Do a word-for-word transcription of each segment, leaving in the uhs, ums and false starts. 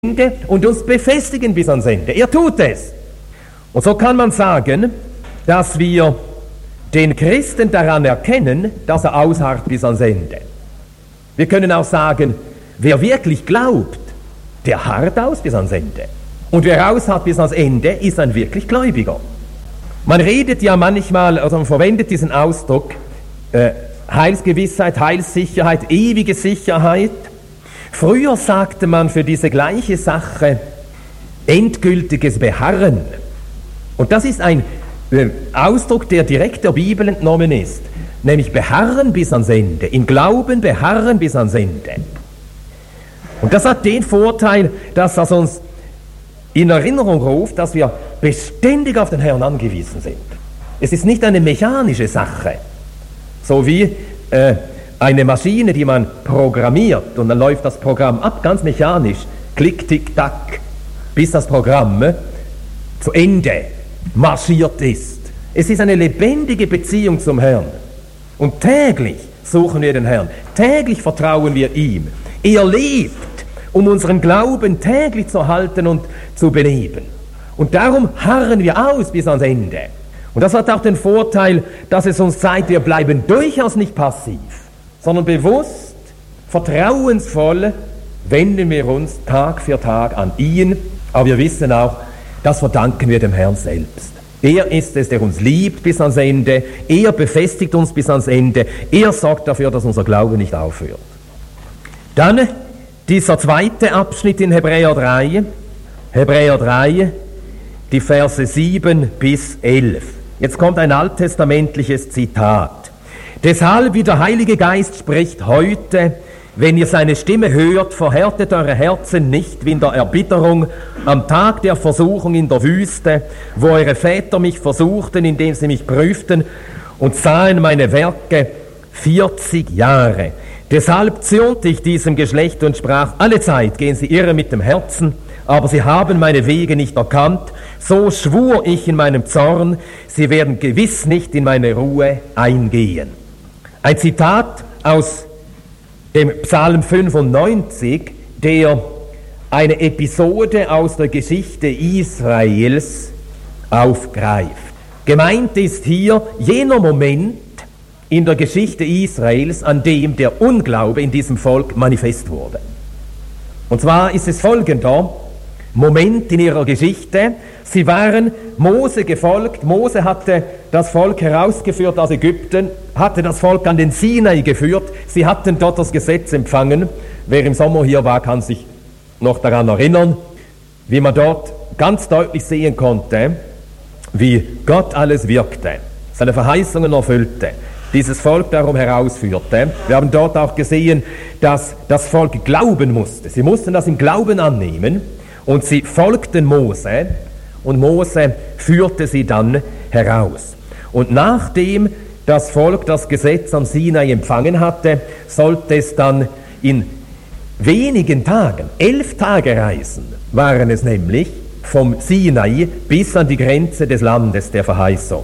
und uns befestigen bis ans Ende. Er tut es. Und so kann man sagen, dass wir den Christen daran erkennen, dass er ausharrt bis ans Ende. Wir können auch sagen, wer wirklich glaubt, der harrt aus bis ans Ende. Und wer ausharrt bis ans Ende, ist ein wirklich Gläubiger. Man redet ja manchmal, also man verwendet diesen Ausdruck, äh, Heilsgewissheit, Heilssicherheit, ewige Sicherheit. Früher sagte man für diese gleiche Sache endgültiges Beharren. Und das ist ein äh, Ausdruck, der direkt der Bibel entnommen ist. Nämlich beharren bis ans Ende. Im Glauben beharren bis ans Ende. Und das hat den Vorteil, dass das uns in Erinnerung ruft, dass wir beständig auf den Herrn angewiesen sind. Es ist nicht eine mechanische Sache, so wie äh, eine Maschine, die man programmiert und dann läuft das Programm ab, ganz mechanisch, klick, tick, tack, bis das Programm äh, zu Ende marschiert ist. Es ist eine lebendige Beziehung zum Herrn. Und täglich suchen wir den Herrn, täglich vertrauen wir ihm. Er lebt, um unseren Glauben täglich zu halten und zu beleben. Und darum harren wir aus bis ans Ende. Und das hat auch den Vorteil, dass es uns zeigt, wir bleiben durchaus nicht passiv, sondern bewusst, vertrauensvoll wenden wir uns Tag für Tag an ihn. Aber wir wissen auch, das verdanken wir dem Herrn selbst. Er ist es, der uns liebt bis ans Ende. Er befestigt uns bis ans Ende. Er sorgt dafür, dass unser Glaube nicht aufhört. Dann dieser zweite Abschnitt in Hebräer drei. Hebräer drei, die Verse sieben bis elf. Jetzt kommt ein alttestamentliches Zitat. Deshalb, wie der Heilige Geist spricht heute, wenn ihr seine Stimme hört, verhärtet eure Herzen nicht wie in der Erbitterung am Tag der Versuchung in der Wüste, wo eure Väter mich versuchten, indem sie mich prüften und sahen meine Werke vierzig Jahre. Deshalb zürnte ich diesem Geschlecht und sprach, allezeit gehen sie irre mit dem Herzen, aber sie haben meine Wege nicht erkannt. So schwur ich in meinem Zorn, sie werden gewiss nicht in meine Ruhe eingehen. Ein Zitat aus dem Psalm fünfundneunzig, der eine Episode aus der Geschichte Israels aufgreift. Gemeint ist hier jener Moment in der Geschichte Israels, an dem der Unglaube in diesem Volk manifest wurde. Und zwar ist es folgender Moment in ihrer Geschichte. Sie waren Mose gefolgt. Mose hatte das Volk herausgeführt aus Ägypten, hatte das Volk an den Sinai geführt. Sie hatten dort das Gesetz empfangen. Wer im Sommer hier war, kann sich noch daran erinnern, wie man dort ganz deutlich sehen konnte, wie Gott alles wirkte, seine Verheißungen erfüllte, dieses Volk darum herausführte. Wir haben dort auch gesehen, dass das Volk glauben musste. Sie mussten das im Glauben annehmen und sie folgten Mose und Mose führte sie dann heraus. Und nachdem das Volk das Gesetz am Sinai empfangen hatte, sollte es dann in wenigen Tagen, elf Tage reisen, waren es nämlich vom Sinai bis an die Grenze des Landes der Verheißung.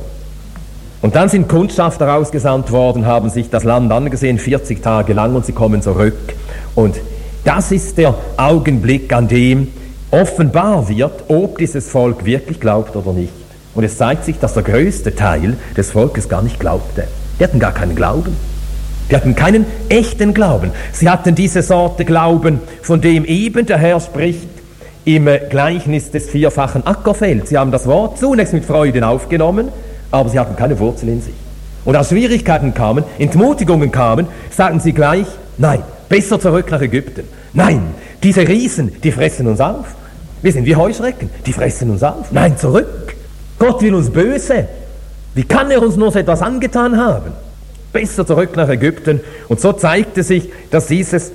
Und dann sind Kundschafter ausgesandt worden, haben sich das Land angesehen, vierzig Tage lang, und sie kommen zurück. Und das ist der Augenblick, an dem offenbar wird, ob dieses Volk wirklich glaubt oder nicht. Und es zeigt sich, dass der größte Teil des Volkes gar nicht glaubte. Die hatten gar keinen Glauben. Die hatten keinen echten Glauben. Sie hatten diese Sorte Glauben, von dem eben der Herr spricht im Gleichnis des vierfachen Ackerfelds. Sie haben das Wort zunächst mit Freuden aufgenommen, aber sie hatten keine Wurzel in sich. Und als Schwierigkeiten kamen, Entmutigungen kamen, sagten sie gleich, nein, besser zurück nach Ägypten. Nein, diese Riesen, die fressen uns auf. Wir sind wie Heuschrecken, die fressen uns auf. Nein, zurück. Gott will uns böse. Wie kann er uns nur so etwas angetan haben? Besser zurück nach Ägypten. Und so zeigte sich, dass dieses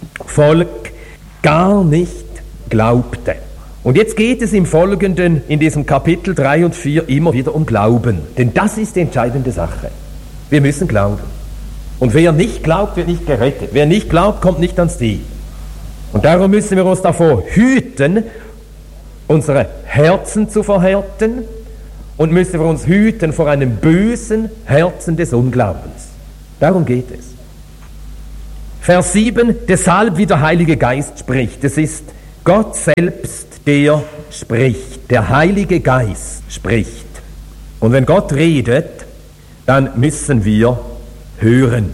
Volk gar nicht glaubte. Und jetzt geht es im Folgenden, in diesem Kapitel drei und vier, immer wieder um Glauben. Denn das ist die entscheidende Sache. Wir müssen glauben. Und wer nicht glaubt, wird nicht gerettet. Wer nicht glaubt, kommt nicht ans Ziel. Und darum müssen wir uns davor hüten, unsere Herzen zu verhärten, und müssen wir uns hüten vor einem bösen Herzen des Unglaubens. Darum geht es. Vers sieben, deshalb wie der Heilige Geist spricht. Es ist Gott selbst, der spricht, der Heilige Geist spricht. Und wenn Gott redet, dann müssen wir hören.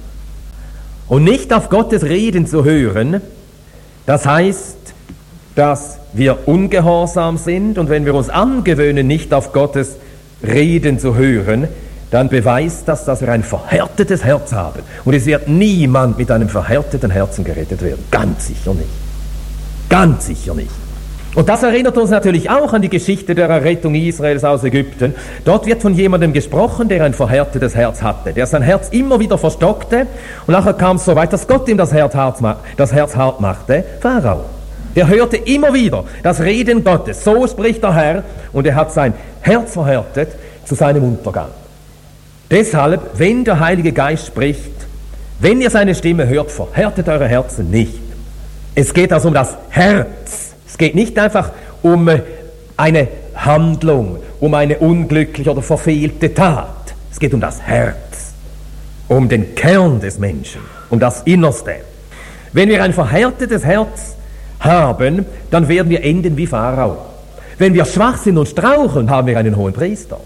Und nicht auf Gottes Reden zu hören, das heißt, dass wir ungehorsam sind, und wenn wir uns angewöhnen, nicht auf Gottes Reden zu hören, dann beweist das, dass wir ein verhärtetes Herz haben. Und es wird niemand mit einem verhärteten Herzen gerettet werden. Ganz sicher nicht. Ganz sicher nicht. Und das erinnert uns natürlich auch an die Geschichte der Errettung Israels aus Ägypten. Dort wird von jemandem gesprochen, der ein verhärtetes Herz hatte, der sein Herz immer wieder verstockte, und nachher kam es so weit, dass Gott ihm das Herz hart, das Herz hart machte, Pharao. Der hörte immer wieder das Reden Gottes, so spricht der Herr, und er hat sein Herz verhärtet zu seinem Untergang. Deshalb, wenn der Heilige Geist spricht, wenn ihr seine Stimme hört, verhärtet eure Herzen nicht. Es geht also um das Herz. Es geht nicht einfach um eine Handlung, um eine unglückliche oder verfehlte Tat. Es geht um das Herz, um den Kern des Menschen, um das Innerste. Wenn wir ein verhärtetes Herz haben, dann werden wir enden wie Pharao. Wenn wir schwach sind und straucheln, haben wir einen hohen Priester.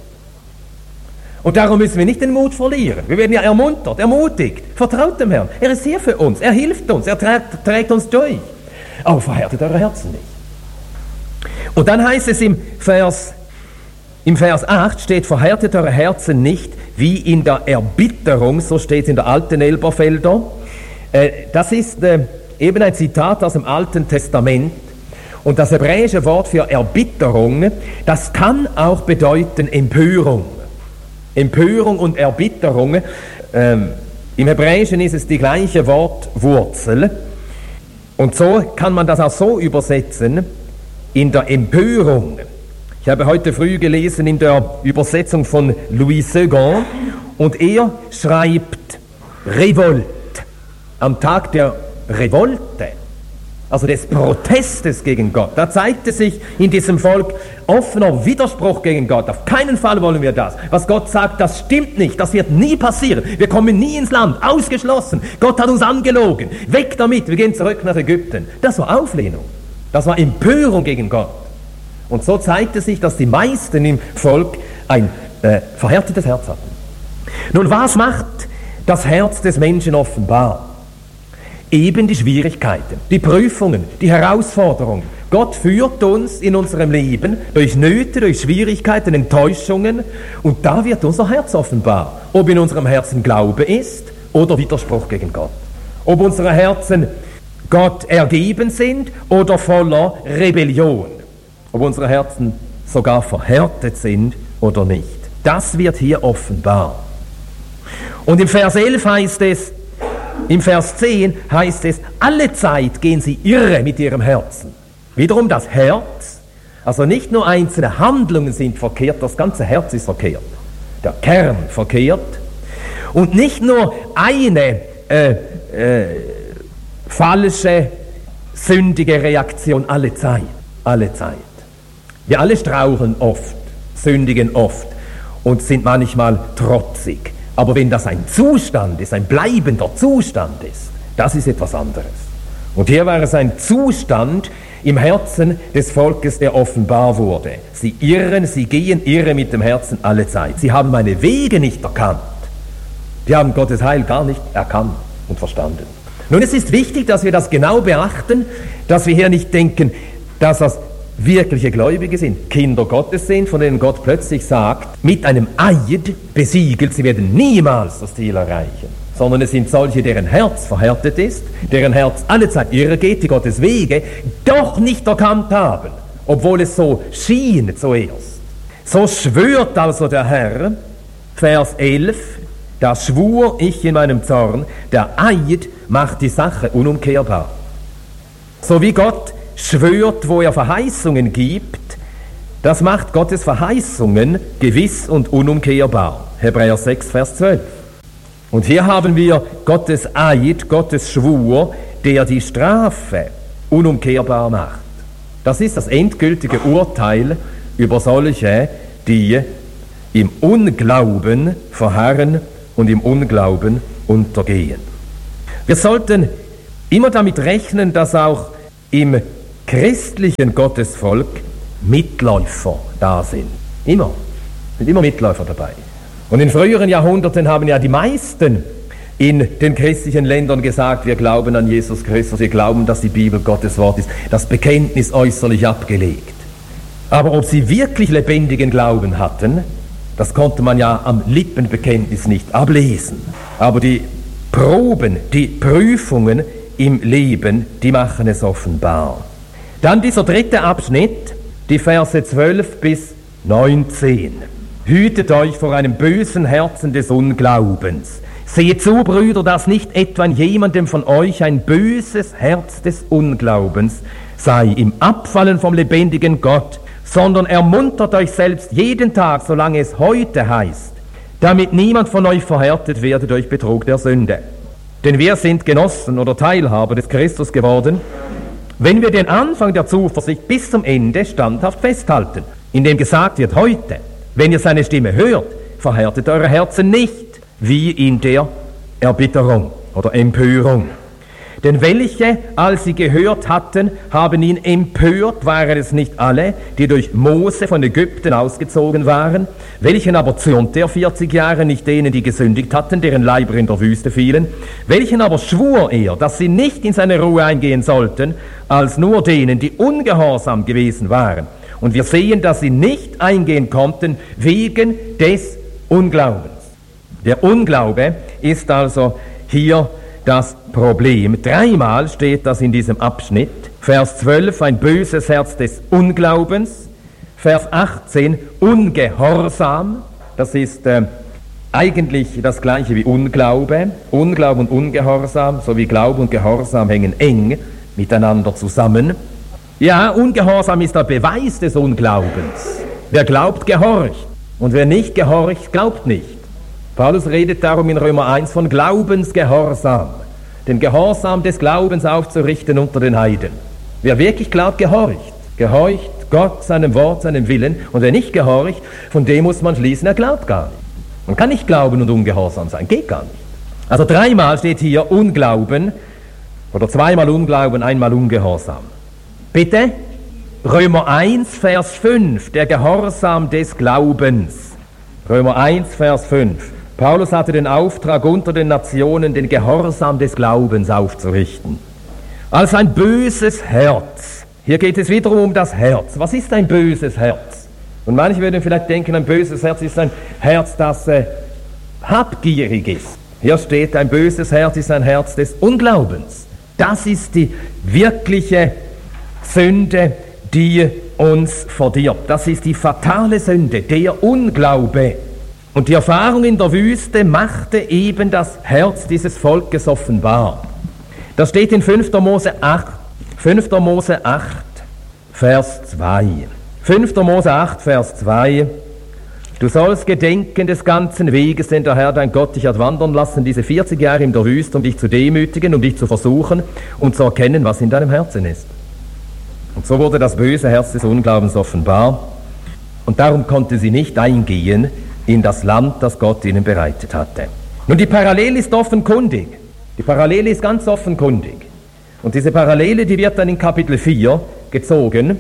Und darum müssen wir nicht den Mut verlieren. Wir werden ja ermuntert, ermutigt. Vertraut dem Herrn. Er ist hier für uns. Er hilft uns. Er trägt, trägt uns durch. Aber verhärtet eure Herzen nicht. Und dann heißt es im Vers, im Vers acht steht, verhärtet eure Herzen nicht wie in der Erbitterung, so steht es in der alten Elberfelder. Äh, das ist äh, eben ein Zitat aus dem Alten Testament. Und das hebräische Wort für Erbitterung, das kann auch bedeuten Empörung. Empörung und Erbitterung, ähm, im Hebräischen ist es die gleiche Wortwurzel. Und so kann man das auch so übersetzen, in der Empörung. Ich habe heute früh gelesen in der Übersetzung von Louis Segond, und er schreibt Revolte, am Tag der Revolte, also des Protestes gegen Gott. Da zeigte sich in diesem Volk offener Widerspruch gegen Gott. Auf keinen Fall wollen wir das. Was Gott sagt, das stimmt nicht, das wird nie passieren. Wir kommen nie ins Land, ausgeschlossen. Gott hat uns angelogen. Weg damit, wir gehen zurück nach Ägypten. Das war Auflehnung. Das war Empörung gegen Gott. Und so zeigte sich, dass die meisten im Volk ein äh, verhärtetes Herz hatten. Nun, was macht das Herz des Menschen offenbar? Eben die Schwierigkeiten, die Prüfungen, die Herausforderungen. Gott führt uns in unserem Leben durch Nöte, durch Schwierigkeiten, Enttäuschungen, und da wird unser Herz offenbar. Ob in unserem Herzen Glaube ist oder Widerspruch gegen Gott. Ob unsere Herzen Gott ergeben sind oder voller Rebellion. Ob unsere Herzen sogar verhärtet sind oder nicht. Das wird hier offenbar. Und im Vers elf heißt es, im Vers zehn heißt es, alle Zeit gehen sie irre mit ihrem Herzen. Wiederum das Herz, also nicht nur einzelne Handlungen sind verkehrt, das ganze Herz ist verkehrt. Der Kern verkehrt. Und nicht nur eine äh, äh, falsche, sündige Reaktion alle Zeit. Alle Zeit. Wir alle straucheln oft, sündigen oft und sind manchmal trotzig. Aber wenn das ein Zustand ist, ein bleibender Zustand ist, das ist etwas anderes. Und hier war es ein Zustand im Herzen des Volkes, der offenbar wurde. Sie irren, sie gehen irre mit dem Herzen alle Zeit. Sie haben meine Wege nicht erkannt. Die haben Gottes Heil gar nicht erkannt und verstanden. Nun, es ist wichtig, dass wir das genau beachten, dass wir hier nicht denken, dass das wirkliche Gläubige sind, Kinder Gottes sind, von denen Gott plötzlich sagt, mit einem Eid besiegelt, sie werden niemals das Ziel erreichen, sondern es sind solche, deren Herz verhärtet ist, deren Herz alle Zeit irre geht, die Gottes Wege doch nicht erkannt haben, obwohl es so schien zuerst. So schwört also der Herr, Vers elf, da schwur ich in meinem Zorn, der Eid macht die Sache unumkehrbar. So wie Gott schwört, wo er Verheißungen gibt, das macht Gottes Verheißungen gewiss und unumkehrbar. Hebräer sechs, Vers zwölf. Und hier haben wir Gottes Eid, Gottes Schwur, der die Strafe unumkehrbar macht. Das ist das endgültige Urteil über solche, die im Unglauben verharren und im Unglauben untergehen. Wir sollten immer damit rechnen, dass auch im christlichen Gottesvolk Mitläufer da sind. Immer. Sind immer Mitläufer dabei. Und in früheren Jahrhunderten haben ja die meisten in den christlichen Ländern gesagt, wir glauben an Jesus Christus, wir glauben, dass die Bibel Gottes Wort ist, das Bekenntnis äußerlich abgelegt. Aber ob sie wirklich lebendigen Glauben hatten, das konnte man ja am Lippenbekenntnis nicht ablesen. Aber die Proben, die Prüfungen im Leben, die machen es offenbar. Dann dieser dritte Abschnitt, die Verse zwölf bis neunzehn. Hütet euch vor einem bösen Herzen des Unglaubens. Seht zu, Brüder, dass nicht etwa in jemandem von euch ein böses Herz des Unglaubens sei im Abfallen vom lebendigen Gott, sondern ermuntert euch selbst jeden Tag, solange es heute heißt, damit niemand von euch verhärtet werde durch Betrug der Sünde. Denn wir sind Genossen oder Teilhaber des Christus geworden, wenn wir den Anfang der Zuversicht bis zum Ende standhaft festhalten, indem gesagt wird heute, wenn ihr seine Stimme hört, verhärtet eure Herzen nicht, wie in der Erbitterung oder Empörung. Denn welche, als sie gehört hatten, haben ihn empört, waren es nicht alle, die durch Mose von Ägypten ausgezogen waren? Welchen aber zürnte er vierzig Jahre, nicht denen, die gesündigt hatten, deren Leiber in der Wüste fielen? Welchen aber schwur er, dass sie nicht in seine Ruhe eingehen sollten, als nur denen, die ungehorsam gewesen waren? Und wir sehen, dass sie nicht eingehen konnten, wegen des Unglaubens. Der Unglaube ist also hier das Problem. Dreimal steht das in diesem Abschnitt. Vers zwölf, ein böses Herz des Unglaubens. Vers achtzehn, Ungehorsam. Das ist äh, eigentlich das gleiche wie Unglaube. Unglaube und Ungehorsam, sowie Glaube und Gehorsam hängen eng miteinander zusammen. Ja, Ungehorsam ist der Beweis des Unglaubens. Wer glaubt, gehorcht. Und wer nicht gehorcht, glaubt nicht. Paulus redet darum in Römer eins von Glaubensgehorsam, den Gehorsam des Glaubens aufzurichten unter den Heiden. Wer wirklich glaubt, gehorcht. Gehorcht Gott, seinem Wort, seinem Willen. Und wer nicht gehorcht, von dem muss man schließen, er glaubt gar nicht. Man kann nicht glauben und ungehorsam sein, geht gar nicht. Also dreimal steht hier Unglauben, oder zweimal Unglauben, einmal Ungehorsam. Bitte, Römer eins, Vers fünf, der Gehorsam des Glaubens. Römer eins, Vers fünf. Paulus hatte den Auftrag, unter den Nationen den Gehorsam des Glaubens aufzurichten. Als ein böses Herz. Hier geht es wiederum um das Herz. Was ist ein böses Herz? Und manche würden vielleicht denken, ein böses Herz ist ein Herz, das äh, habgierig ist. Hier steht, ein böses Herz ist ein Herz des Unglaubens. Das ist die wirkliche Sünde, die uns verdirbt. Das ist die fatale Sünde, der Unglaube. Und die Erfahrung in der Wüste machte eben das Herz dieses Volkes offenbar. Das steht in fünfter Mose acht, fünfter Mose acht, Vers zwei. fünfter Mose acht, Vers zwei. Du sollst gedenken des ganzen Weges, den der Herr dein Gott dich hat wandern lassen, diese vierzig Jahre in der Wüste, um dich zu demütigen, um dich zu versuchen und zu erkennen, was in deinem Herzen ist. Und so wurde das böse Herz des Unglaubens offenbar. Und darum konnte sie nicht eingehen in das Land, das Gott ihnen bereitet hatte. Nun, die Parallele ist offenkundig. Die Parallele ist ganz offenkundig. Und diese Parallele, die wird dann in Kapitel vier gezogen.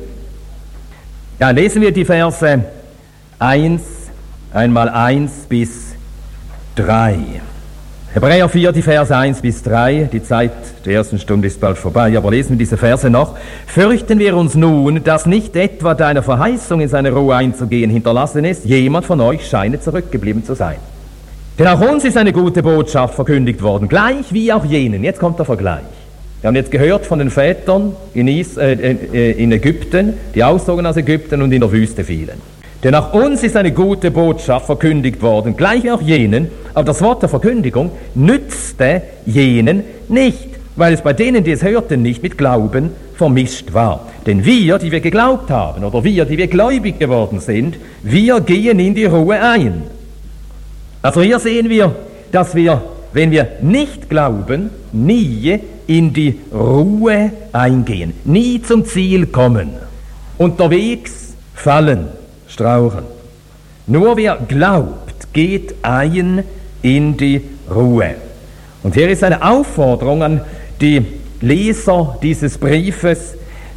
Ja, lesen wir die Verse eins, einmal eins bis drei. Hebräer vier, die Verse eins bis drei, die Zeit der ersten Stunde ist bald vorbei, aber lesen wir diese Verse noch. Fürchten wir uns nun, dass nicht etwa deine Verheißung, in seine Ruhe einzugehen, hinterlassen ist, jemand von euch scheine zurückgeblieben zu sein. Denn auch uns ist eine gute Botschaft verkündigt worden, gleich wie auch jenen. Jetzt kommt der Vergleich. Wir haben jetzt gehört von den Vätern in, Is, äh, äh, in Ägypten, die auszogen aus Ägypten und in der Wüste fielen. Denn auch uns ist eine gute Botschaft verkündigt worden, gleich wie auch jenen, aber das Wort der Verkündigung nützte jenen nicht, weil es bei denen, die es hörten, nicht mit Glauben vermischt war. Denn wir, die wir geglaubt haben, oder wir, die wir gläubig geworden sind, wir gehen in die Ruhe ein. Also hier sehen wir, dass wir, wenn wir nicht glauben, nie in die Ruhe eingehen, nie zum Ziel kommen, unterwegs fallen, strauchen. Nur wer glaubt, geht ein in die Ruhe. Und hier ist eine Aufforderung an die Leser dieses Briefes,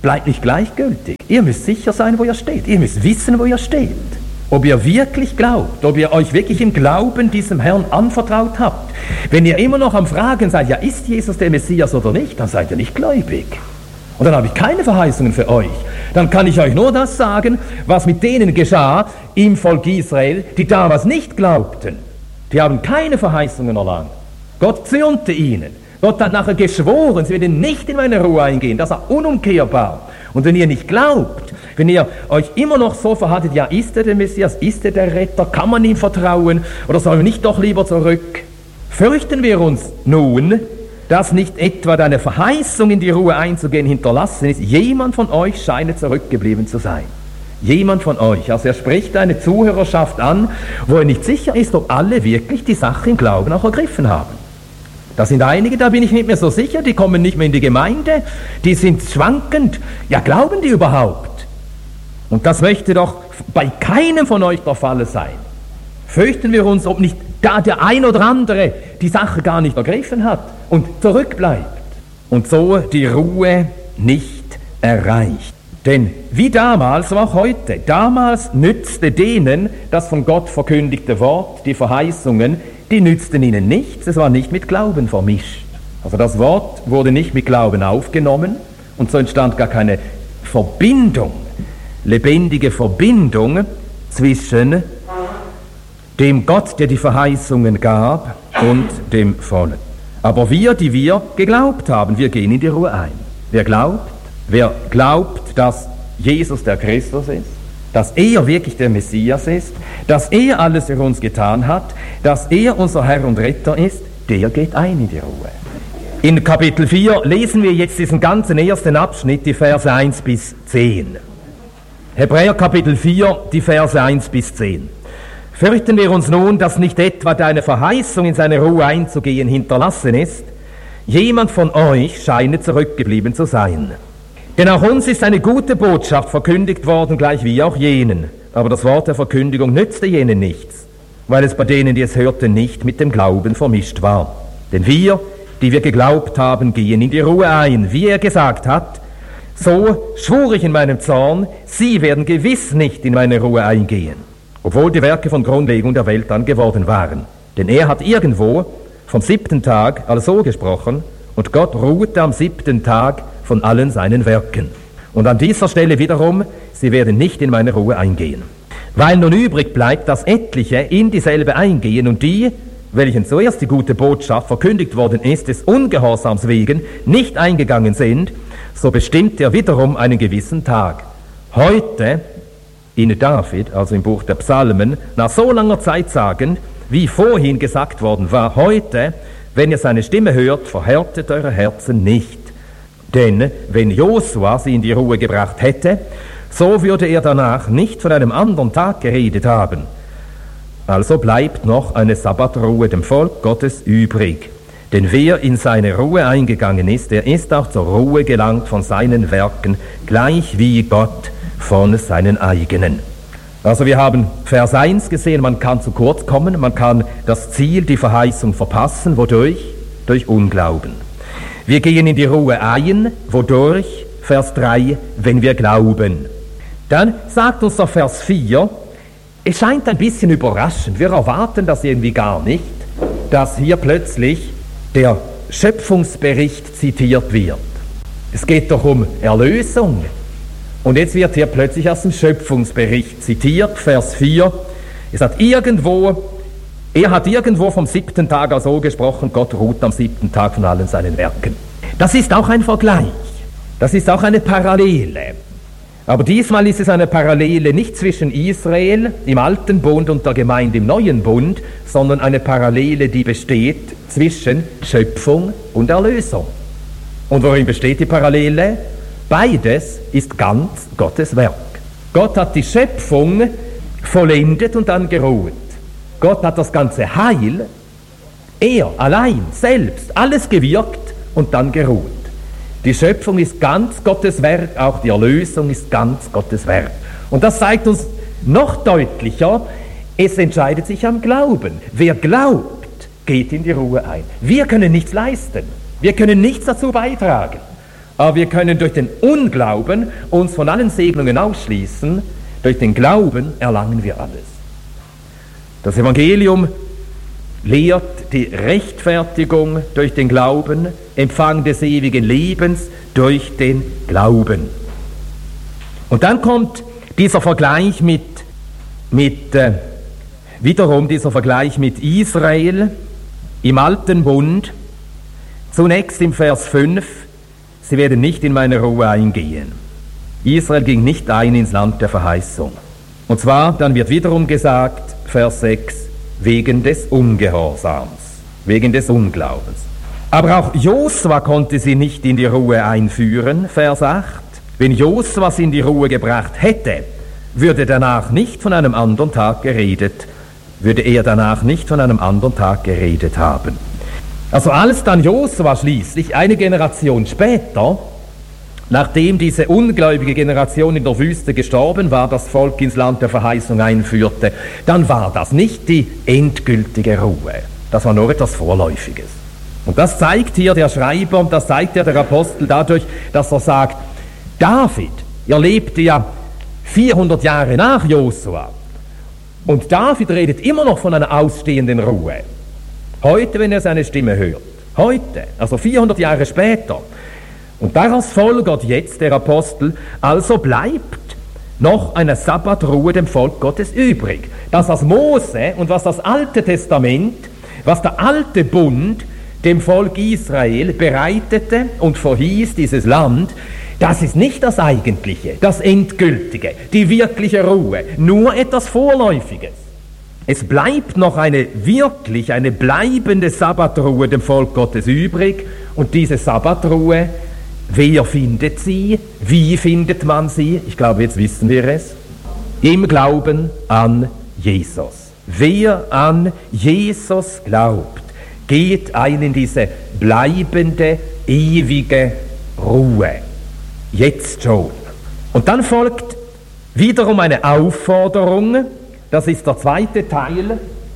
bleibt nicht gleichgültig. Ihr müsst sicher sein, wo ihr steht. Ihr müsst wissen, wo ihr steht. Ob ihr wirklich glaubt, ob ihr euch wirklich im Glauben diesem Herrn anvertraut habt. Wenn ihr immer noch am Fragen seid, ja, ist Jesus der Messias oder nicht, dann seid ihr nicht gläubig. Und dann habe ich keine Verheißungen für euch. Dann kann ich euch nur das sagen, was mit denen geschah im Volk Israel, die damals nicht glaubten. Die haben keine Verheißungen erlangt. Gott zürnte ihnen. Gott hat nachher geschworen, sie werden nicht in meine Ruhe eingehen. Das war unumkehrbar. Und wenn ihr nicht glaubt, wenn ihr euch immer noch so verhaltet, ja, ist er der Messias, ist er der Retter, kann man ihm vertrauen oder sollen wir nicht doch lieber zurück? Fürchten wir uns nun, dass nicht etwa deine Verheißung in die Ruhe einzugehen hinterlassen ist? Jemand von euch scheine zurückgeblieben zu sein. Jemand von euch. Also er spricht eine Zuhörerschaft an, wo er nicht sicher ist, ob alle wirklich die Sache im Glauben auch ergriffen haben. Da sind einige, da bin ich nicht mehr so sicher, die kommen nicht mehr in die Gemeinde, die sind schwankend. Ja, glauben die überhaupt? Und das möchte doch bei keinem von euch der Fall sein. Fürchten wir uns, ob nicht da der ein oder andere die Sache gar nicht ergriffen hat und zurückbleibt und so die Ruhe nicht erreicht. Denn wie damals, so auch heute, damals nützte denen das von Gott verkündigte Wort, die Verheißungen, die nützten ihnen nichts, es war nicht mit Glauben vermischt. Also das Wort wurde nicht mit Glauben aufgenommen und so entstand gar keine Verbindung, lebendige Verbindung zwischen dem Gott, der die Verheißungen gab, und dem Volk. Aber wir, die wir geglaubt haben, wir gehen in die Ruhe ein. Wer glaubt, wer glaubt, dass Jesus der Christus ist, dass er wirklich der Messias ist, dass er alles für uns getan hat, dass er unser Herr und Retter ist, der geht ein in die Ruhe. In Kapitel vier lesen wir jetzt diesen ganzen ersten Abschnitt, die Verse eins bis zehn. Hebräer Kapitel vier, die Verse eins bis zehn. Fürchten wir uns nun, dass nicht etwa deine Verheißung, in seine Ruhe einzugehen, hinterlassen ist? Jemand von euch scheine zurückgeblieben zu sein. Denn auch uns ist eine gute Botschaft verkündigt worden, gleich wie auch jenen. Aber das Wort der Verkündigung nützte jenen nichts, weil es bei denen, die es hörten, nicht mit dem Glauben vermischt war. Denn wir, die wir geglaubt haben, gehen in die Ruhe ein, wie er gesagt hat. So schwur ich in meinem Zorn, sie werden gewiss nicht in meine Ruhe eingehen, obwohl die Werke von Grundlegung der Welt dann geworden waren. Denn er hat irgendwo vom siebten Tag also gesprochen, und Gott ruhte am siebten Tag von allen seinen Werken. Und an dieser Stelle wiederum, sie werden nicht in meine Ruhe eingehen. Weil nun übrig bleibt, dass etliche in dieselbe eingehen und die, welchen zuerst die gute Botschaft verkündigt worden ist, des Ungehorsams wegen nicht eingegangen sind, so bestimmt er wiederum einen gewissen Tag. Heute, in David, also im Buch der Psalmen, nach so langer Zeit sagen, wie vorhin gesagt worden war, heute, wenn ihr seine Stimme hört, verhärtet eure Herzen nicht. Denn wenn Josua sie in die Ruhe gebracht hätte, so würde er danach nicht von einem anderen Tag geredet haben. Also bleibt noch eine Sabbatruhe dem Volk Gottes übrig. Denn wer in seine Ruhe eingegangen ist, der ist auch zur Ruhe gelangt von seinen Werken, gleich wie Gott von seinen eigenen. Also wir haben Vers eins gesehen, man kann zu kurz kommen, man kann das Ziel, die Verheißung verpassen. Wodurch? Durch Unglauben. Wir gehen in die Ruhe ein. Wodurch? Vers drei, wenn wir glauben. Dann sagt uns der Vers vier, es scheint ein bisschen überraschend, wir erwarten das irgendwie gar nicht, dass hier plötzlich der Schöpfungsbericht zitiert wird. Es geht doch um Erlösung. Und jetzt wird hier plötzlich aus dem Schöpfungsbericht zitiert, Vers vier. Es hat irgendwo, er hat irgendwo vom siebten Tag also gesprochen, Gott ruht am siebten Tag von allen seinen Werken. Das ist auch ein Vergleich. Das ist auch eine Parallele. Aber diesmal ist es eine Parallele nicht zwischen Israel im Alten Bund und der Gemeinde im Neuen Bund, sondern eine Parallele, die besteht zwischen Schöpfung und Erlösung. Und worin besteht die Parallele? Beides ist ganz Gottes Werk. Gott hat die Schöpfung vollendet und dann geruht. Gott hat das ganze Heil, er allein, selbst, alles gewirkt und dann geruht. Die Schöpfung ist ganz Gottes Werk, auch die Erlösung ist ganz Gottes Werk. Und das zeigt uns noch deutlicher, es entscheidet sich am Glauben. Wer glaubt, geht in die Ruhe ein. Wir können nichts leisten, wir können nichts dazu beitragen. Aber wir können durch den Unglauben uns von allen Segnungen ausschließen. Durch den Glauben erlangen wir alles. Das Evangelium lehrt die Rechtfertigung durch den Glauben, Empfang des ewigen Lebens durch den Glauben. Und dann kommt dieser Vergleich mit, mit äh, wiederum dieser Vergleich mit Israel im Alten Bund. Zunächst im Vers fünf, sie werden nicht in meine Ruhe eingehen. Israel ging nicht ein ins Land der Verheißung. Und zwar, dann wird wiederum gesagt, Vers sechs, wegen des Ungehorsams, wegen des Unglaubens. Aber auch Josua konnte sie nicht in die Ruhe einführen, Vers acht. Wenn Josua sie in die Ruhe gebracht hätte, würde danach nicht von einem anderen Tag geredet, würde er danach nicht von einem anderen Tag geredet haben. Also als dann Josua schließlich eine Generation später, nachdem diese ungläubige Generation in der Wüste gestorben war, das Volk ins Land der Verheißung einführte, dann war das nicht die endgültige Ruhe. Das war nur etwas Vorläufiges. Und das zeigt hier der Schreiber und das zeigt ja der Apostel dadurch, dass er sagt, David, er lebte ja vierhundert Jahre nach Josua. Und David redet immer noch von einer ausstehenden Ruhe. Heute, wenn er seine Stimme hört. Heute, also vierhundert Jahre später. Und daraus folgert jetzt der Apostel, also bleibt noch eine Sabbatruhe dem Volk Gottes übrig. Das, was Mose und was das Alte Testament, was der alte Bund dem Volk Israel bereitete und verhieß, dieses Land, das ist nicht das Eigentliche, das Endgültige, die wirkliche Ruhe, nur etwas Vorläufiges. Es bleibt noch eine wirklich, eine bleibende Sabbatruhe dem Volk Gottes übrig und diese Sabbatruhe, wer findet sie? Wie findet man sie? Ich glaube, jetzt wissen wir es. Im Glauben an Jesus. Wer an Jesus glaubt, geht ein in diese bleibende, ewige Ruhe. Jetzt schon. Und dann folgt wiederum eine Aufforderung, das ist der zweite Teil,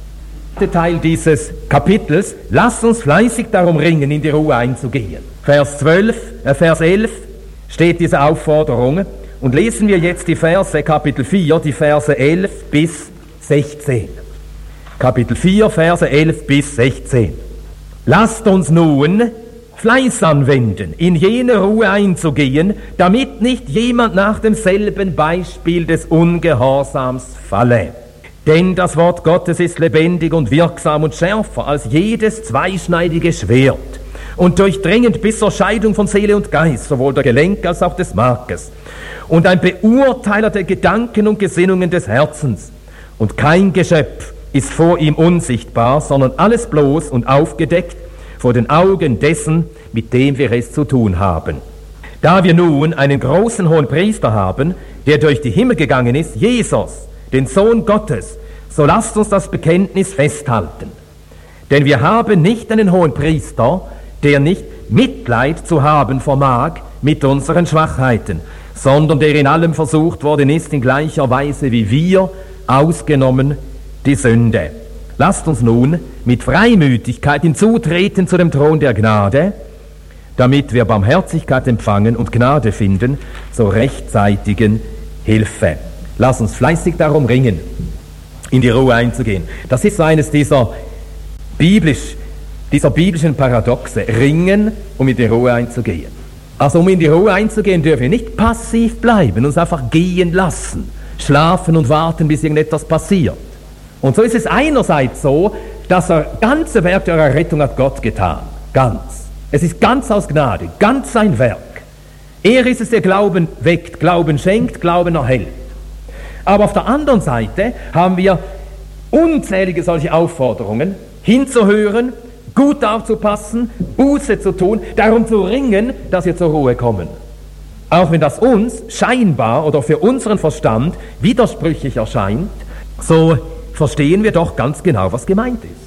der Teil dieses Kapitels. Lasst uns fleißig darum ringen, in die Ruhe einzugehen. Vers zwölf, äh Vers elf steht diese Aufforderung und lesen wir jetzt die Verse, Kapitel vier, die Verse elf bis sechzehn. Kapitel vier, Verse elf bis sechzehn. Lasst uns nun Fleiß anwenden, in jene Ruhe einzugehen, damit nicht jemand nach demselben Beispiel des Ungehorsams falle. Denn das Wort Gottes ist lebendig und wirksam und schärfer als jedes zweischneidige Schwert und durchdringend bis zur Scheidung von Seele und Geist, sowohl der Gelenk als auch des Markes, und ein Beurteiler der Gedanken und Gesinnungen des Herzens. Und kein Geschöpf ist vor ihm unsichtbar, sondern alles bloß und aufgedeckt vor den Augen dessen, mit dem wir es zu tun haben. Da wir nun einen großen Hohenpriester haben, der durch die Himmel gegangen ist, Jesus, den Sohn Gottes, so lasst uns das Bekenntnis festhalten. Denn wir haben nicht einen Hohenpriester, der nicht Mitleid zu haben vermag mit unseren Schwachheiten, sondern der in allem versucht worden ist, in gleicher Weise wie wir, ausgenommen die Sünde. Lasst uns nun mit Freimütigkeit hinzutreten zu dem Thron der Gnade, damit wir Barmherzigkeit empfangen und Gnade finden zur rechtzeitigen Hilfe. Lasst uns fleißig darum ringen, in die Ruhe einzugehen. Das ist so eines dieser, biblisch, dieser biblischen Paradoxe. Ringen, um in die Ruhe einzugehen. Also um in die Ruhe einzugehen, dürfen wir nicht passiv bleiben, uns einfach gehen lassen, schlafen und warten, bis irgendetwas passiert. Und so ist es einerseits so, dass das ganze Werk der Errettung hat Gott getan. Ganz. Es ist ganz aus Gnade, ganz sein Werk. Er ist es, der Glauben weckt, Glauben schenkt, Glauben erhält. Aber auf der anderen Seite haben wir unzählige solche Aufforderungen, hinzuhören, gut aufzupassen, Buße zu tun, darum zu ringen, dass wir zur Ruhe kommen. Auch wenn das uns scheinbar oder für unseren Verstand widersprüchlich erscheint, so verstehen wir doch ganz genau, was gemeint ist.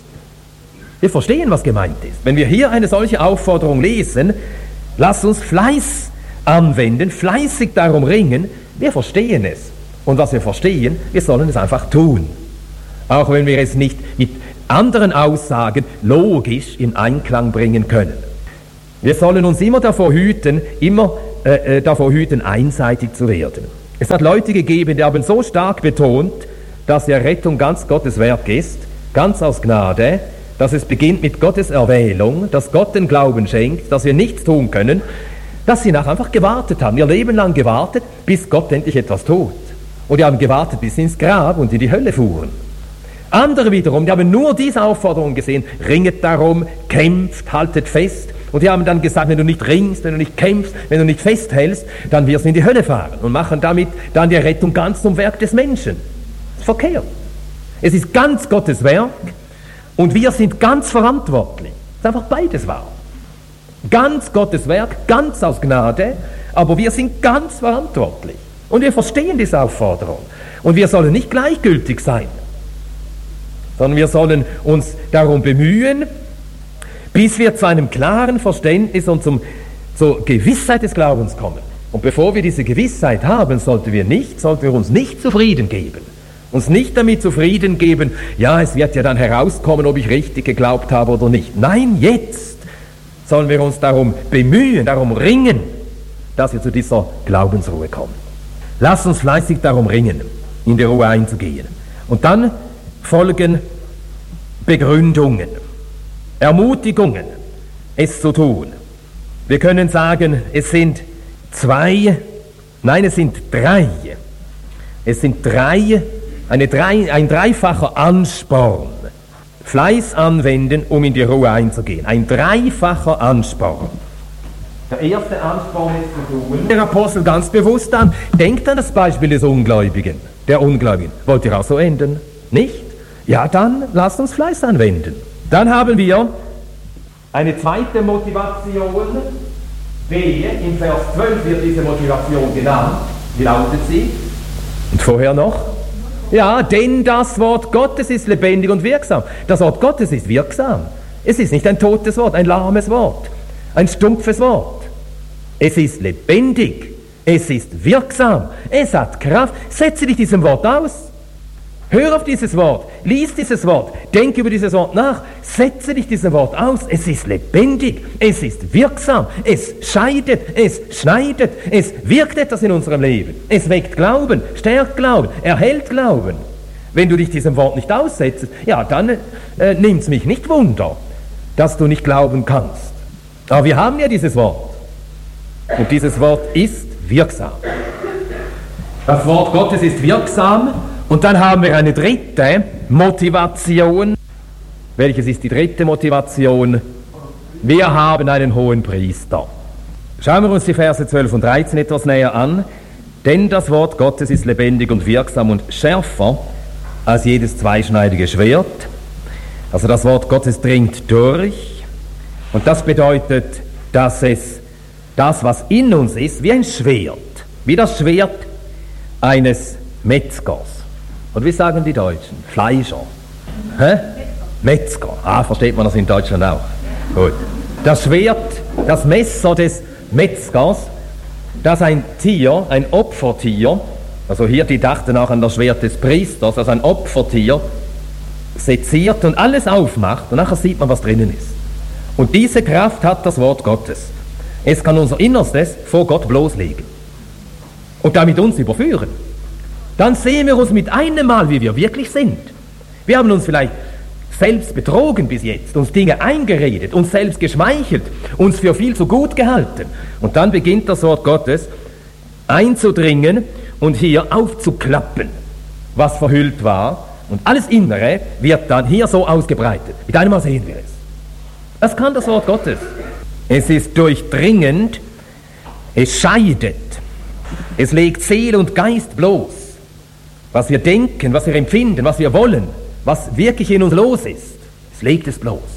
Wir verstehen, was gemeint ist. Wenn wir hier eine solche Aufforderung lesen, lasst uns Fleiß anwenden, fleißig darum ringen, wir verstehen es. Und was wir verstehen, wir sollen es einfach tun. Auch wenn wir es nicht mit anderen Aussagen logisch in Einklang bringen können. Wir sollen uns immer davor hüten, immer äh, davor hüten, einseitig zu werden. Es hat Leute gegeben, die haben so stark betont, dass die Errettung ganz Gottes Werk ist, ganz aus Gnade, dass es beginnt mit Gottes Erwählung, dass Gott den Glauben schenkt, dass wir nichts tun können, dass sie nachher einfach gewartet haben, ihr Leben lang gewartet, bis Gott endlich etwas tut. Und die haben gewartet bis ins Grab und in die Hölle fuhren. Andere wiederum, die haben nur diese Aufforderung gesehen, ringet darum, kämpft, haltet fest. Und die haben dann gesagt, wenn du nicht ringst, wenn du nicht kämpfst, wenn du nicht festhältst, dann wirst du in die Hölle fahren und machen damit dann die Rettung ganz zum Werk des Menschen. Das ist verkehrt. Es ist ganz Gottes Werk und wir sind ganz verantwortlich. Es ist einfach beides wahr. Ganz Gottes Werk, ganz aus Gnade, aber wir sind ganz verantwortlich. Und wir verstehen diese Aufforderung. Und wir sollen nicht gleichgültig sein, sondern wir sollen uns darum bemühen, bis wir zu einem klaren Verständnis und zum, zur Gewissheit des Glaubens kommen. Und bevor wir diese Gewissheit haben, sollten wir nicht, sollten wir uns nicht zufrieden geben. Uns nicht damit zufrieden geben, ja, es wird ja dann herauskommen, ob ich richtig geglaubt habe oder nicht. Nein, jetzt sollen wir uns darum bemühen, darum ringen, dass wir zu dieser Glaubensruhe kommen. Lass uns fleißig darum ringen, in die Ruhe einzugehen. Und dann folgen Begründungen, Ermutigungen, es zu tun. Wir können sagen, es sind zwei, nein, es sind drei. Es sind drei, eine drei, ein dreifacher Ansporn. Fleiß anwenden, um in die Ruhe einzugehen. Ein dreifacher Ansporn. Der erste Ansporn ist zu tun. Der Apostel ganz bewusst an, denkt an das Beispiel des Ungläubigen, der Ungläubigen. Wollt ihr auch so enden? Nicht? Ja, dann lasst uns Fleiß anwenden. Dann haben wir eine zweite Motivation. Wehe, im Vers zwölf wird diese Motivation genannt. Wie lautet sie? Und vorher noch? Ja, denn das Wort Gottes ist lebendig und wirksam. Das Wort Gottes ist wirksam. Es ist nicht ein totes Wort, ein lahmes Wort, ein stumpfes Wort. Es ist lebendig, es ist wirksam, es hat Kraft. Setze dich diesem Wort aus. Hör auf dieses Wort, lies dieses Wort, denk über dieses Wort nach, setze dich diesem Wort aus. Es ist lebendig, es ist wirksam, es scheidet, es schneidet, es wirkt etwas in unserem Leben. Es weckt Glauben, stärkt Glauben, erhält Glauben. Wenn du dich diesem Wort nicht aussetzt, ja, dann äh, nimmt es mich nicht wunder, dass du nicht glauben kannst. Aber wir haben ja dieses Wort. Und dieses Wort ist wirksam. Das Wort Gottes ist wirksam. Und dann haben wir eine dritte Motivation. Welches ist die dritte Motivation? Wir haben einen hohen Priester. Schauen wir uns die Verse zwölf und dreizehn etwas näher an. Denn das Wort Gottes ist lebendig und wirksam und schärfer als jedes zweischneidige Schwert. Also das Wort Gottes dringt durch. Und das bedeutet, dass es das, was in uns ist, wie ein Schwert, wie das Schwert eines Metzgers. Und wie sagen die Deutschen? Fleischer. Hä? Metzger. Ah, versteht man das in Deutschland auch? Gut. Das Schwert, das Messer des Metzgers, das ein Tier, ein Opfertier, also hier, die dachten auch an das Schwert des Priesters, also ein Opfertier, seziert und alles aufmacht und nachher sieht man, was drinnen ist. Und diese Kraft hat das Wort Gottes. Es kann unser Innerstes vor Gott bloßlegen und damit uns überführen. Dann sehen wir uns mit einem Mal, wie wir wirklich sind. Wir haben uns vielleicht selbst betrogen bis jetzt, uns Dinge eingeredet, uns selbst geschmeichelt, uns für viel zu gut gehalten. Und dann beginnt das Wort Gottes einzudringen und hier aufzuklappen, was verhüllt war. Und alles Innere wird dann hier so ausgebreitet. Mit einem Mal sehen wir es. Das kann das Wort Gottes. Es ist durchdringend, es scheidet, es legt Seele und Geist bloß. Was wir denken, was wir empfinden, was wir wollen, was wirklich in uns los ist, es legt es bloß.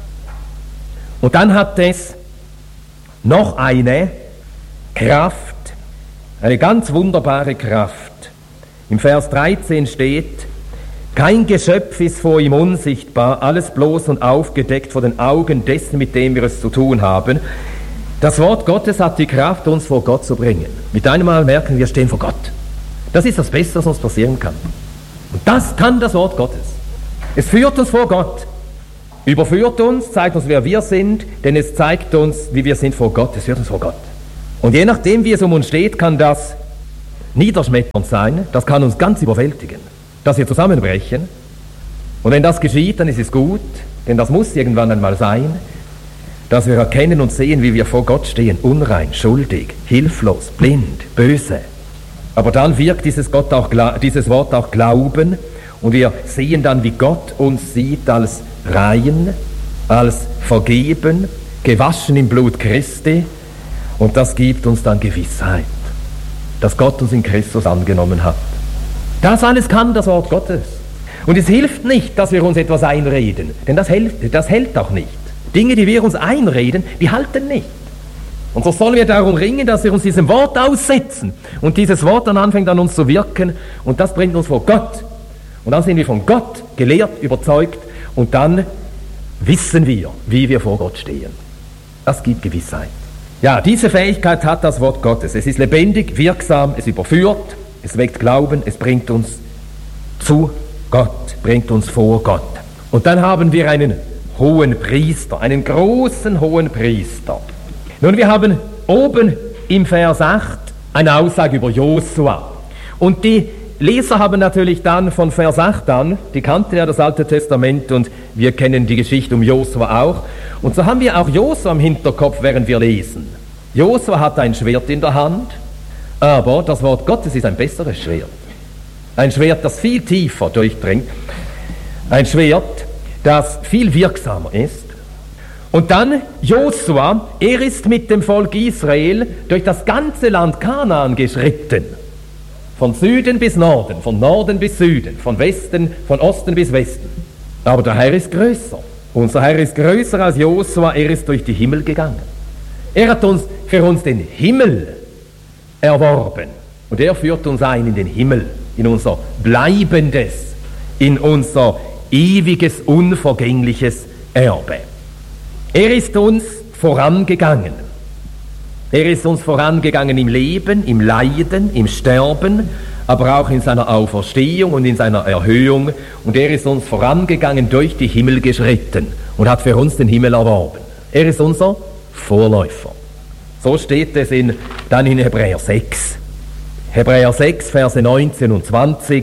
Und dann hat es noch eine Kraft, eine ganz wunderbare Kraft. Im Vers dreizehn steht, kein Geschöpf ist vor ihm unsichtbar, alles bloß und aufgedeckt vor den Augen dessen, mit dem wir es zu tun haben. Das Wort Gottes hat die Kraft, uns vor Gott zu bringen. Mit einem Mal merken wir, stehen vor Gott. Das ist das Beste, was uns passieren kann. Und das kann das Wort Gottes. Es führt uns vor Gott. überführt uns, zeigt uns, wer wir sind, denn es zeigt uns, wie wir sind vor Gott, es führt uns vor Gott. Und je nachdem, wie es um uns steht, kann das niederschmetternd sein, das kann uns ganz überwältigen, dass wir zusammenbrechen. Und wenn das geschieht, dann ist es gut, denn das muss irgendwann einmal sein, dass wir erkennen und sehen, wie wir vor Gott stehen, unrein, schuldig, hilflos, blind, böse. Aber dann wirkt dieses, Gott auch, dieses Wort auch Glauben und wir sehen dann, wie Gott uns sieht als rein, als vergeben, gewaschen im Blut Christi, und das gibt uns dann Gewissheit, dass Gott uns in Christus angenommen hat. Das alles kann das Wort Gottes. Und es hilft nicht, dass wir uns etwas einreden, denn das hält, das hält auch nicht. Dinge, die wir uns einreden, die halten nicht. Und so sollen wir darum ringen, dass wir uns diesem Wort aussetzen und dieses Wort dann anfängt an uns zu wirken und das bringt uns vor Gott. Und dann sind wir von Gott gelehrt, überzeugt und dann wissen wir, wie wir vor Gott stehen. Das gibt Gewissheit. Ja, diese Fähigkeit hat das Wort Gottes. Es ist lebendig, wirksam, es überführt, es weckt Glauben, es bringt uns zu Gott, bringt uns vor Gott. Und dann haben wir einen hohen Priester, einen großen hohen Priester. Nun, wir haben oben im Vers acht eine Aussage über Josua. Und die Leser haben natürlich dann von Vers acht an, die kannten ja das Alte Testament und wir kennen die Geschichte um Josua auch. Und so haben wir auch Josua im Hinterkopf, während wir lesen. Josua hat ein Schwert in der Hand, aber das Wort Gottes ist ein besseres Schwert. Ein Schwert, das viel tiefer durchdringt. Ein Schwert, das viel wirksamer ist. Und dann Josua, er ist mit dem Volk Israel durch das ganze Land Kanaan geschritten. Von Süden bis Norden, von Norden bis Süden, von Westen, von Osten bis Westen. Aber der Herr ist größer. Unser Herr ist größer als Josua, er ist durch die Himmel gegangen. Er hat uns für uns den Himmel erworben. Und er führt uns ein in den Himmel, in unser bleibendes, in unser ewiges, unvergängliches Erbe. Er ist uns vorangegangen. Er ist uns vorangegangen im Leben, im Leiden, im Sterben, aber auch in seiner Auferstehung und in seiner Erhöhung. Und er ist uns vorangegangen, durch die Himmel geschritten und hat für uns den Himmel erworben. Er ist unser Vorläufer. So steht es in, dann in Hebräer sechs. Hebräer sechs, Verse neunzehn und zwanzig.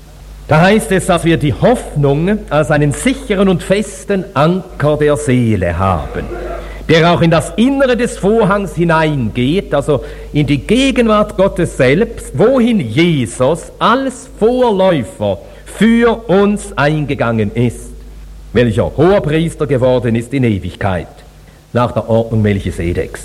Da heißt es, dass wir die Hoffnung als einen sicheren und festen Anker der Seele haben, der auch in das Innere des Vorhangs hineingeht, also in die Gegenwart Gottes selbst, wohin Jesus als Vorläufer für uns eingegangen ist, welcher Hoherpriester geworden ist in Ewigkeit, nach der Ordnung Melchisedeks.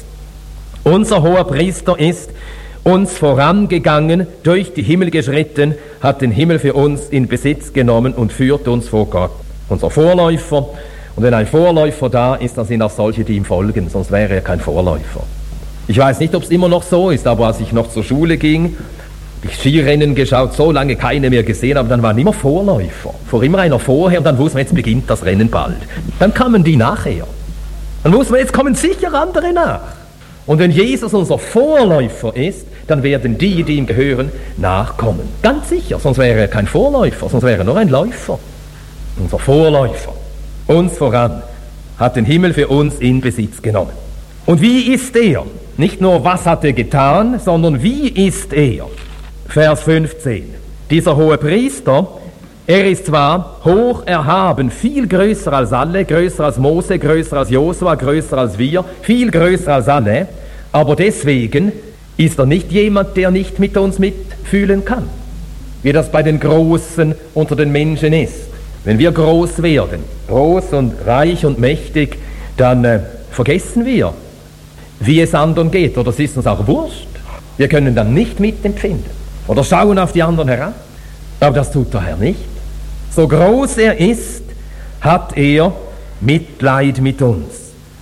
Unser Hoherpriester ist uns vorangegangen, durch die Himmel geschritten, hat den Himmel für uns in Besitz genommen und führt uns vor Gott. Unser Vorläufer. Und wenn ein Vorläufer da ist, dann sind auch solche, die ihm folgen, sonst wäre er kein Vorläufer. Ich weiß nicht, ob es immer noch so ist, aber als ich noch zur Schule ging, habe ich Skirennen geschaut, so lange keine mehr gesehen, aber dann waren immer Vorläufer. Vor immer einer vorher und dann wusste man, jetzt beginnt das Rennen bald. Dann kamen die nachher. Dann wusste man, jetzt kommen sicher andere nach. Und wenn Jesus unser Vorläufer ist, dann werden die, die ihm gehören, nachkommen. Ganz sicher, sonst wäre er kein Vorläufer, sonst wäre er nur ein Läufer. Unser Vorläufer, uns voran, hat den Himmel für uns in Besitz genommen. Und wie ist er? Nicht nur, was hat er getan, sondern wie ist er? Vers fünfzehn. Dieser hohe Priester, er ist zwar hoch erhaben, viel größer als alle, größer als Mose, größer als Josua, größer als wir, viel größer als alle, aber deswegen ist er nicht jemand, der nicht mit uns mitfühlen kann, wie das bei den Großen unter den Menschen ist. Wenn wir groß werden, groß und reich und mächtig, dann äh, vergessen wir, wie es anderen geht, oder es ist uns auch wurscht. Wir können dann nicht mitempfinden oder schauen auf die anderen herab, aber das tut der Herr nicht. So groß er ist, hat er Mitleid mit uns.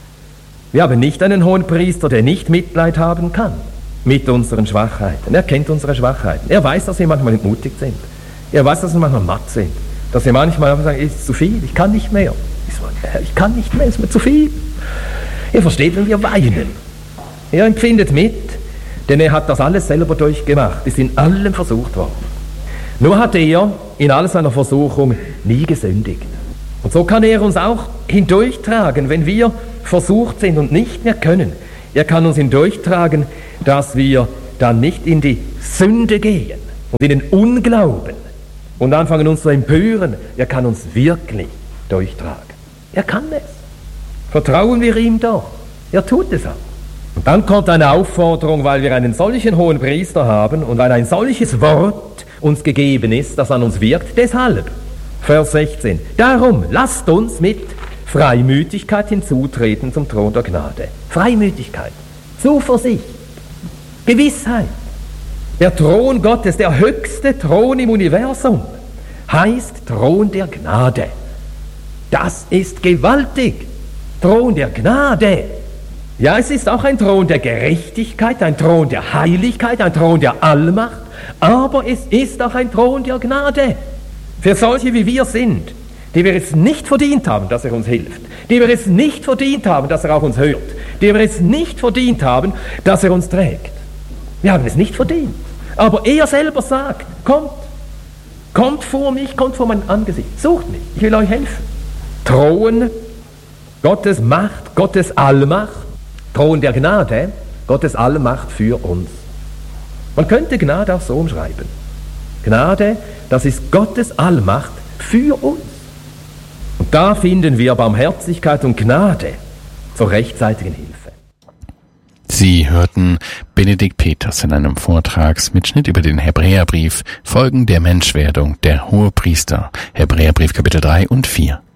Wir haben nicht einen hohen Priester, der nicht Mitleid haben kann mit unseren Schwachheiten. Er kennt unsere Schwachheiten. Er weiß, dass wir manchmal entmutigt sind. Er weiß, dass wir manchmal matt sind. Dass wir manchmal sagen, es ist zu viel, ich kann nicht mehr. Ich, so, ich kann nicht mehr, es ist mir zu viel. Er versteht, wenn wir weinen. Er empfindet mit, denn er hat das alles selber durchgemacht, ist in allem versucht worden. Nur hat er in all seiner Versuchung nie gesündigt. Und so kann er uns auch hindurchtragen, wenn wir versucht sind und nicht mehr können. Er kann uns hindurchtragen, dass wir dann nicht in die Sünde gehen und in den Unglauben und anfangen uns zu empören. Er kann uns wirklich durchtragen. Er kann es. Vertrauen wir ihm doch. Er tut es auch. Und dann kommt eine Aufforderung, weil wir einen solchen hohen Priester haben und weil ein solches Wort uns gegeben ist, das an uns wirkt. Deshalb, Vers sechzehn, darum lasst uns mit Freimütigkeit hinzutreten zum Thron der Gnade. Freimütigkeit, Zuversicht, Gewissheit. Der Thron Gottes, der höchste Thron im Universum, heißt Thron der Gnade. Das ist gewaltig. Thron der Gnade. Ja, es ist auch ein Thron der Gerechtigkeit, ein Thron der Heiligkeit, ein Thron der Allmacht, aber es ist auch ein Thron der Gnade. Für solche wie wir sind, die wir es nicht verdient haben, dass er uns hilft, die wir es nicht verdient haben, dass er auf uns hört, die wir es nicht verdient haben, dass er uns trägt. Wir haben es nicht verdient. Aber er selber sagt, kommt, kommt vor mich, kommt vor mein Angesicht, sucht mich, ich will euch helfen. Thron, Gottes Macht, Gottes Allmacht, Thron der Gnade, Gottes Allmacht für uns. Man könnte Gnade auch so umschreiben. Gnade, das ist Gottes Allmacht für uns. Und da finden wir Barmherzigkeit und Gnade zur rechtzeitigen Hilfe. Sie hörten Benedikt Peters in einem Vortragsmitschnitt über den Hebräerbrief, Folgen der Menschwerdung, der Hohepriester, Hebräerbrief Kapitel drei und vier.